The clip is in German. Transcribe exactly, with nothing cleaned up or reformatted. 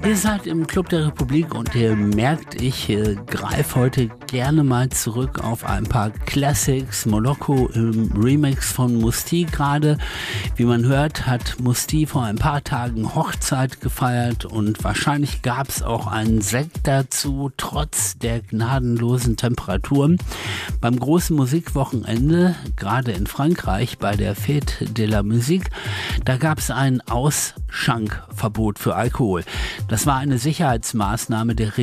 Ihr seid im Club der Republik und ihr merkt, ich äh, greife heute gerne mal zurück auf ein paar Classics. Moloko im Remix von Musti gerade. Wie man hört, hat Musti vor ein paar Tagen Hochzeit gefeiert und wahrscheinlich gab es auch einen Sekt dazu, trotz der gnadenlosen Temperaturen. Beim großen Musikwochenende, gerade in Frankreich bei der Fête de la Musique, da gab es ein Ausschankverbot für Alkohol. Das war eine Sicherheitsmaßnahme der